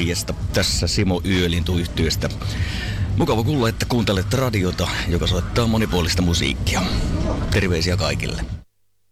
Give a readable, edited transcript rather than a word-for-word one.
morjesta. Tässä Simo Yölintu-yhtyeestä. Mukava kuulla, että kuuntelet radiota, joka soittaa monipuolista musiikkia. Terveisiä kaikille.